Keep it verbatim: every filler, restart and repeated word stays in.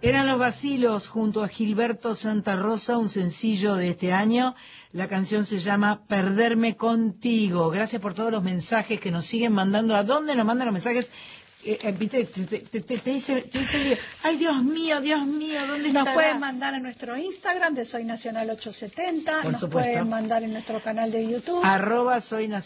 Eran Los Vacilos junto a Gilberto Santa Rosa, un sencillo de este año. La canción se llama Perderme Contigo. Gracias por todos los mensajes que nos siguen mandando. ¿A dónde nos mandan los mensajes? Eh, eh, te, te, te, te, te dice, te dice, ay Dios mío, Dios mío, ¿dónde está? Nos pueden mandar en nuestro Instagram de Soy Nacional ochocientos setenta, por nos supuesto. Pueden mandar en nuestro canal de YouTube. Arroba Soy Nacional.